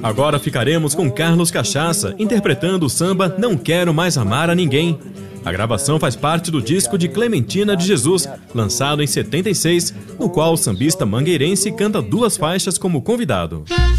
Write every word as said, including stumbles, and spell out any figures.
Agora ficaremos com Carlos Cachaça, interpretando o samba Não Quero Mais Amar a Ninguém. A gravação faz parte do disco de Clementina de Jesus, lançado em setenta e seis, no qual o sambista mangueirense canta duas faixas como convidado.